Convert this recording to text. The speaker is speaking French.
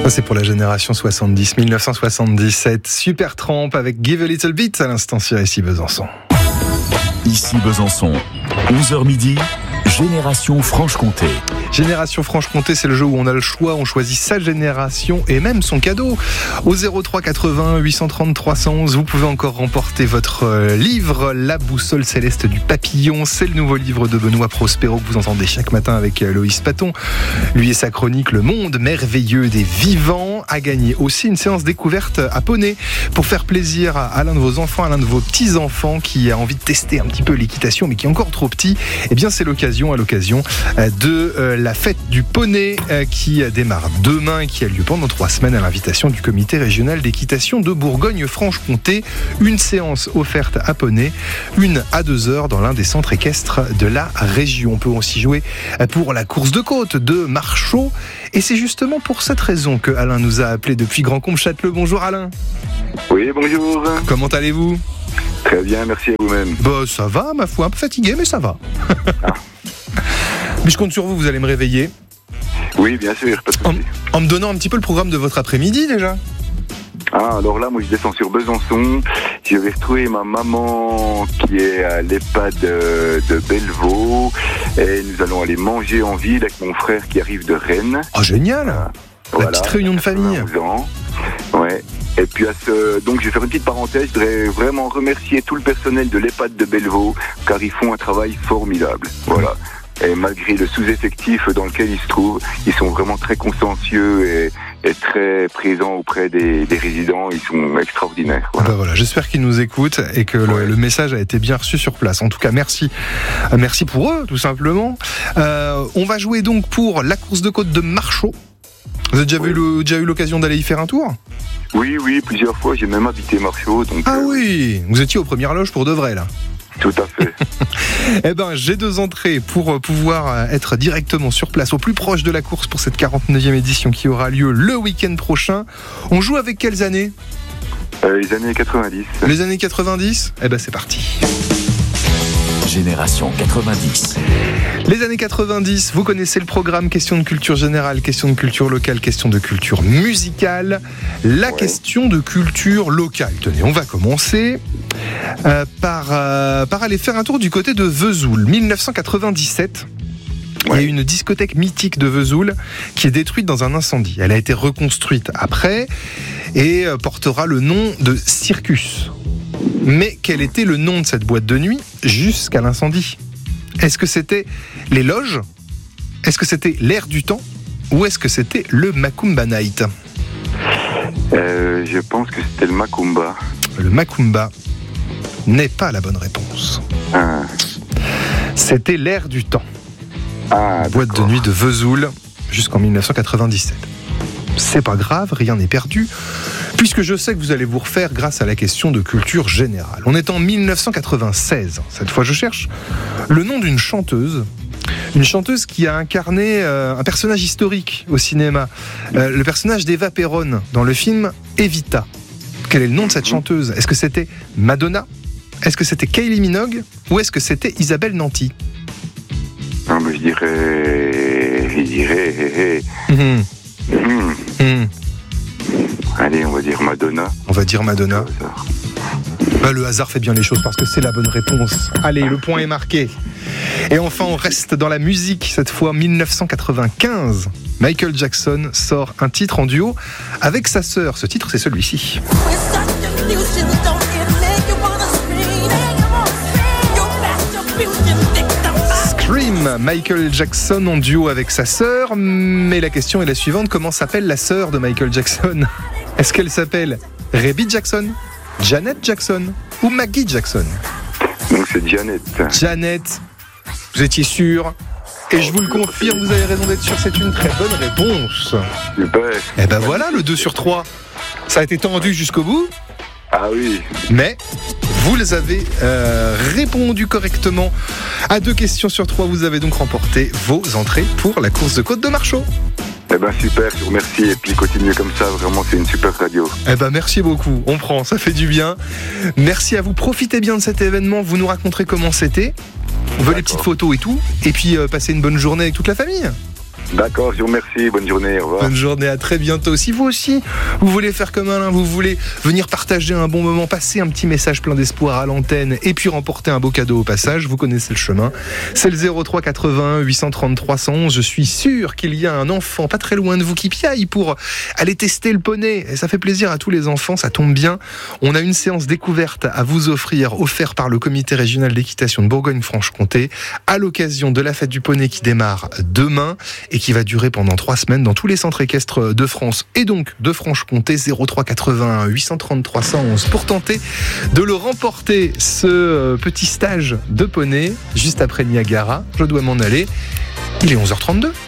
Ça, c'est pour la génération 70, 1977. Supertramp avec Give a Little Bit à l'instant sur Ici Besançon. Ici Besançon, 11h midi, Génération Franche-Comté. Génération Franche-Comté, c'est le jeu où on a le choix, on choisit sa génération et même son cadeau. Au 03 80 830 311, vous pouvez encore remporter votre livre La boussole céleste du papillon. C'est le nouveau livre de Benoît Prospero que vous entendez chaque matin avec Loïs Paton. Lui et sa chronique Le monde merveilleux des vivants. A gagné aussi une séance découverte à Poney pour faire plaisir à l'un de vos enfants, à l'un de vos petits-enfants qui a envie de tester un petit peu l'équitation mais qui est encore trop petit. Eh bien, c'est l'occasion de la fête du poney qui démarre demain et qui a lieu pendant 3 semaines à l'invitation du comité régional d'équitation de Bourgogne-Franche-Comté. Une séance offerte à poney, 1 à 2 heures dans l'un des centres équestres de la région. On peut aussi jouer pour la course de côte de Marchaux. Et c'est justement pour cette raison que Alain nous a appelé depuis Grand-Combe-Châteleux. Bonjour Alain. Oui, bonjour. Comment allez-vous ? Très bien, merci à vous-même. Bah ça va, ma foi, un peu fatigué, mais ça va. Mais je compte sur vous, vous allez me réveiller. Oui, bien sûr, pas de souci. En me donnant un petit peu le programme de votre après-midi déjà. Alors là, moi je descends sur Besançon. Je vais retrouver ma maman qui est à l'EHPAD de Bellevaux. Et nous allons aller manger en ville avec mon frère qui arrive de Rennes. Oh génial. La petite réunion de famille. Ouais. Et puis donc je vais faire une petite parenthèse, je voudrais vraiment remercier tout le personnel de l'EHPAD de Bellevaux car ils font un travail formidable. Voilà. Et malgré le sous-effectif dans lequel ils se trouvent, ils sont vraiment très consciencieux et très présents auprès des résidents. Ils sont extraordinaires. Voilà. Voilà, j'espère qu'ils nous écoutent et que le message a été bien reçu sur place. En tout cas, merci. Merci pour eux, tout simplement. On va jouer donc pour la course de côte de Marchaux. Vous avez déjà eu l'occasion d'aller y faire un tour ? Oui, plusieurs fois. J'ai même habité Marchaux. Donc, oui, vous étiez aux premières loges pour de vrai, là. Tout à fait. Eh ben, j'ai 2 entrées pour pouvoir être directement sur place, au plus proche de la course pour cette 49e édition qui aura lieu le week-end prochain. On joue avec quelles années ? Les années 90. Les années 90 ? Eh ben, c'est parti. Génération 90. Les années 90, vous connaissez le programme, question de culture générale, question de culture locale, question de culture musicale. La question de culture locale. Tenez, on va commencer par aller faire un tour du côté de Vesoul. 1997. Il y a une discothèque mythique de Vesoul qui est détruite dans un incendie. Elle a été reconstruite après et portera le nom de Circus. Mais quel était le nom de cette boîte de nuit jusqu'à l'incendie ? Est-ce que c'était les loges ? Est-ce que c'était l'air du temps ? Ou est-ce que c'était le Macumba Night ? Je pense que c'était le Macumba. Le Macumba n'est pas la bonne réponse. C'était l'air du temps. Boîte de nuit de Vesoul jusqu'en 1997. C'est pas grave, rien n'est perdu, puisque je sais que vous allez vous refaire grâce à la question de culture générale. On est en 1996. Cette fois, je cherche le nom d'une chanteuse. Une chanteuse qui a incarné un personnage historique au cinéma. Le personnage d'Eva Perón dans le film Evita. Quel est le nom de cette chanteuse ? Est-ce que c'était Madonna ? Est-ce que c'était Kylie Minogue ? Ou est-ce que c'était Isabelle Nanty ? Non, mais je dirais... Allez, on va dire Madonna. On va dire Madonna. Le hasard fait bien les choses parce que c'est la bonne réponse. Allez, le point est marqué. Et enfin, on reste dans la musique. Cette fois, 1995. Michael Jackson sort un titre en duo avec sa sœur. Ce titre, c'est celui-ci. Scream, Michael Jackson en duo avec sa sœur. Mais la question est la suivante, comment s'appelle la sœur de Michael Jackson ? Est-ce qu'elle s'appelle Rebby Jackson, Janet Jackson ou Maggie Jackson ? Donc c'est Janet. Janet, vous étiez sûr ? Et je vous le confirme, vous avez raison d'être sûr, c'est une très bonne réponse. Super. Et ben voilà, le 2 sur 3. Ça a été tendu jusqu'au bout. Ah oui. Mais vous avez répondu correctement à 2 questions sur 3. Vous avez donc remporté vos entrées pour la course de côte de Marchaux. Eh ben super, je vous remercie. Et puis continuez comme ça, vraiment c'est une super radio. Eh ben merci beaucoup, on prend, ça fait du bien. Merci à vous, profitez bien de cet événement. Vous nous raconterez comment c'était. On veut les petites photos et tout. Et puis passez une bonne journée avec toute la famille. D'accord, je vous remercie. Bonne journée. Au revoir. Bonne journée, à très bientôt. Si vous aussi, vous voulez faire comme Alain, vous voulez venir partager un bon moment, passer un petit message plein d'espoir à l'antenne et puis remporter un beau cadeau au passage, vous connaissez le chemin. C'est le 03 81 830 311. Je suis sûr qu'il y a un enfant pas très loin de vous qui piaille pour aller tester le poney. Et ça fait plaisir à tous les enfants, ça tombe bien. On a une séance découverte à vous offrir, offerte par le comité régional d'équitation de Bourgogne-Franche-Comté, à l'occasion de la fête du poney qui démarre demain et qui va durer pendant 3 semaines dans tous les centres équestres de France et donc de Franche-Comté. 03 81 830 311 pour tenter de le remporter, ce petit stage de poney juste après Niagara. Je dois m'en aller, il est 11h32.